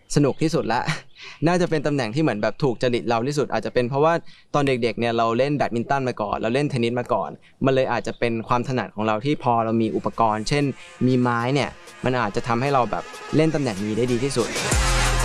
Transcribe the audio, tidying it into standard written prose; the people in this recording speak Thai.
สนุกที่สุดละน่าจะเป็นตำแหน่งที่เหมือนแบบถูกจริตเราที่สุดอาจจะเป็นเพราะว่าตอนเด็กๆเนี่ยเราเล่นแบดมินตันมาก่อนเราเล่นเทนนิสมาก่อนมันเลยอาจจะเป็นความถนัดของเราที่พอเรามีอุปกรณ์เช่นมีไม้เนี่ยมันอาจจะทำให้เราแบบเล่นตำแหน่งนี้ได้ดีที่สุด